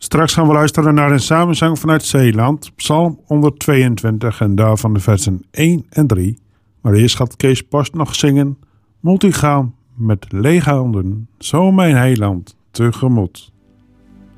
Straks gaan we luisteren naar een samenzang vanuit Zeeland, Psalm 122 en daarvan de versen 1 en 3. Maar eerst gaat Kees Post nog zingen: Moet u gaan met lege handen, zo mijn heiland tegemoet.